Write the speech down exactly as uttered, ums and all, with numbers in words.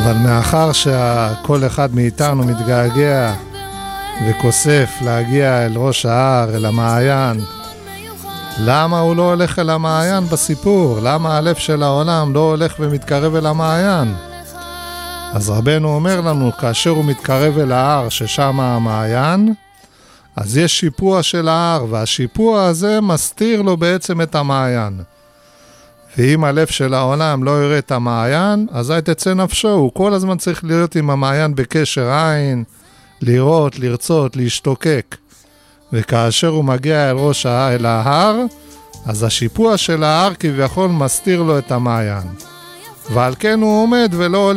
אבל מאחר שכל אחד מאיתנו מתגעגע וכוסף להגיע אל ראש ההר, אל המעיין, למה הוא לא הולך אל המעיין בסיפור? למה הלב של העולם לא הולך ומתקרב אל המעיין? אז רבנו אומר לנו, כאשר הוא מתקרב אל ההר ששם המעיין, אז יש שיפוע של ההר, והשיפוע הזה מסתיר לו בעצם את המעיין. ואם הלב של העולם לא יראה את המעיין, אז אי תצא נפשו, הוא כל הזמן צריך להיות עם המעיין בקשר עין, לראות, לרצות, להשתוקק. וכאשר הוא מגיע אל ראש ההר, אל ההר, אז השיפוע של ההר כביכול מסתיר לו את המעיין. ועל כן הוא עומד ולא